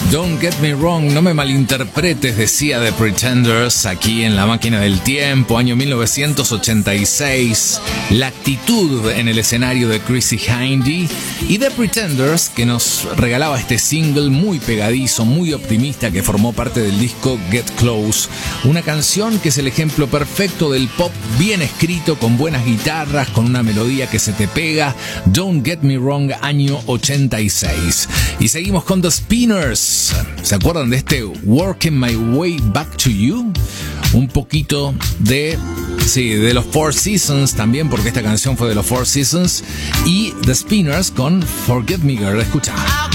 Don't get me wrong, no me malinterpretes, decía The Pretenders aquí en La Máquina del Tiempo, año 1986. La actitud en el escenario de Chrissie Hynde y The Pretenders, que nos regalaba este single muy pegadizo, muy optimista, que formó parte del disco Get Close. Una canción que es el ejemplo perfecto del pop bien escrito, con buenas guitarras, con una melodía que se te pega. Don't Get Me Wrong, año 86. Y seguimos con The Spinners. ¿Se acuerdan de este Working My Way Back to You? Un poquito de los Four Seasons también, porque esta canción fue de los Four Seasons. Y The Spinners con Forget Me Girl. Escucha.